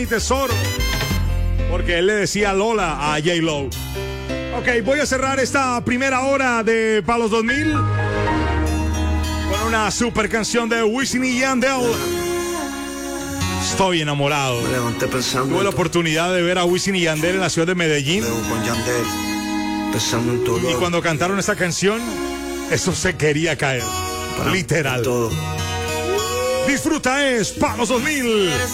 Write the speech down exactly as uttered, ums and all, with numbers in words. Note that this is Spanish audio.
mi tesoro, porque él le decía Lola a J-Lo. Ok, voy a cerrar esta primera hora de Palos dos mil con una super canción de Wisin y Yandel. Estoy enamorado. Me levanté pensando. Tuve la oportunidad de ver a Wisin y Yandel en la ciudad de Medellín. Con Yandel, pensando en todo. Y cuando cantaron esta canción, eso se quería caer. Para literal. todo. Disfruta es Palos dos mil.